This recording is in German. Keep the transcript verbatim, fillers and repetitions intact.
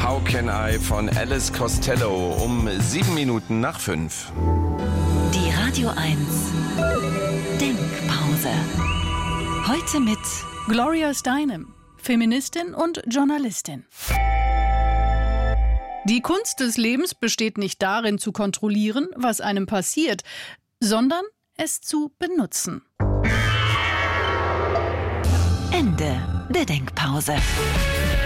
How Can I von Alice Costello um sieben Minuten nach fünf. Die Radio eins Denkpause. Heute mit Gloria Steinem, Feministin und Journalistin. Die Kunst des Lebens besteht nicht darin, zu kontrollieren, was einem passiert, sondern es zu benutzen. Ende der Denkpause.